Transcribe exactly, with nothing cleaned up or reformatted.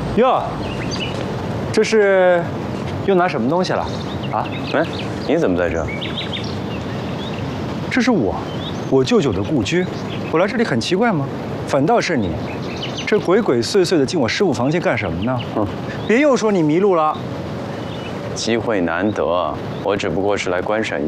哟，这是又拿什么东西了？啊？ 哎，你怎么在这？ 这是我，我舅舅的故居。我来这里很奇怪吗？反倒是你，这鬼鬼祟祟的进我师傅房间干什么呢？嗯，别又说你迷路了。 机会难得，我只不过是来观赏一下。